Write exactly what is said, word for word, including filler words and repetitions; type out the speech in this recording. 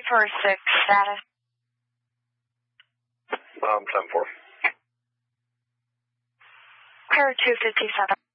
four six status. Um, ten four. Clear two fifty-seven.